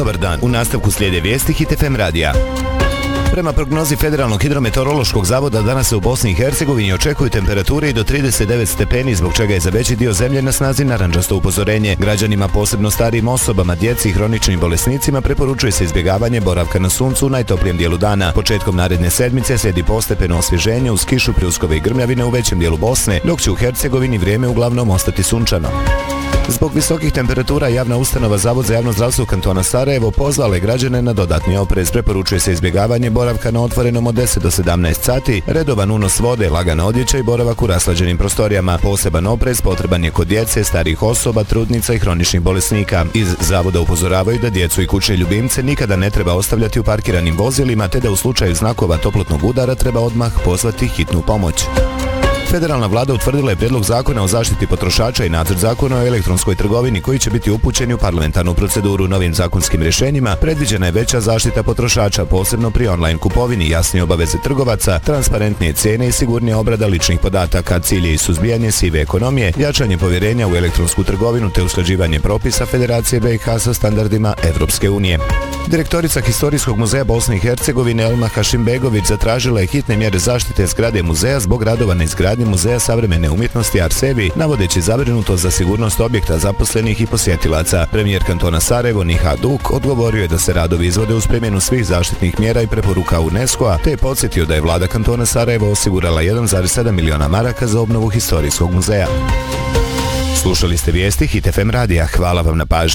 Dobar dan, u nastavku slijede vijesti Hit FM radija. Prema prognozi Federalnog hidrometeorološkog zavoda danas se u Bosni i Hercegovini očekuju temperature i do 39 stepeni, zbog čega je za veći dio zemlje na snazi narandžasto upozorenje. Građanima, posebno starijim osobama, djeci i hroničnim bolesnicima preporučuje se izbjegavanje boravka na suncu u najtoplijem dijelu dana. Početkom naredne sedmice slijedi postepeno osvježenje uz kišu, pljuskove i grmljavine u većem dijelu Bosne, dok će u Hercegovini vrijeme uglavnom ostati sunčano. Zbog visokih temperatura javna ustanova Zavod za javno zdravstvo kantona Sarajevo pozvala je građane na dodatni oprez. Preporučuje se izbjegavanje boravka na otvorenom od 10 do 17 sati, redovan unos vode, lagana odjeća i boravak u raslađenim prostorijama. Poseban oprez potreban je kod djece, starijih osoba, trudnica i hroničnih bolesnika. Iz zavoda upozoravaju da djecu i kućne ljubimce nikada ne treba ostavljati u parkiranim vozilima, te da u slučaju znakova toplotnog udara treba odmah pozvati hitnu pomoć. Federalna vlada utvrdila je prijedlog zakona o zaštiti potrošača i nacrt zakona o elektronskoj trgovini koji će biti upućeni u parlamentarnu proceduru. Novim zakonskim rješenjima predviđena je veća zaštita potrošača, posebno pri online kupovini, jasnije obaveze trgovaca, transparentnije cijene i sigurnija obrada ličnih podataka. Cilj je i suzbijanje sive ekonomije, jačanje povjerenja u elektronsku trgovinu te usklađivanje propisa Federacije BiH sa standardima Evropske unije. Direktorica Historijskog muzeja Bosne i Hercegovine Elma Hašimbegović zatražila je hitne mjere zaštite zgrade muzeja zbog radova na izgradnji Muzeja savremene umjetnosti Arsevi, navodeći zabrinutost za sigurnost objekta, zaposlenih i posjetilaca. Premijer kantona Sarajevo Nihat Duk odgovorio je da se radovi izvode uz primjenu svih zaštitnih mjera i preporuka UNESCO-a, te je podsjetio da je vlada kantona Sarajevo osigurala 1,7 miliona maraka za obnovu Historijskog muzeja. Slušali ste vijesti Hit FM radija. Hvala vam na pažnji.